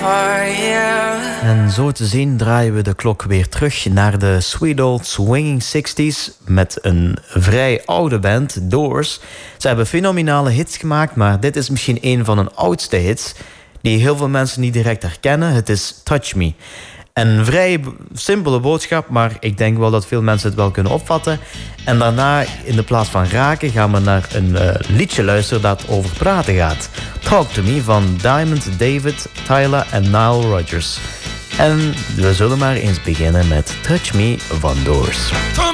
En zo te zien draaien we de klok weer terug naar de sweet old swinging 60s met een vrij oude band, Doors. Ze hebben fenomenale hits gemaakt, maar dit is misschien een van hun oudste hits die heel veel mensen niet direct herkennen. Het is Touch Me. Een vrij simpele boodschap, maar ik denk wel dat veel mensen het wel kunnen opvatten. En daarna, in de plaats van raken, gaan we naar een liedje luisteren dat over praten gaat. Talk to Me van Diamond, David, Tyler en Nile Rodgers. En we zullen maar eens beginnen met Touch Me van Doors.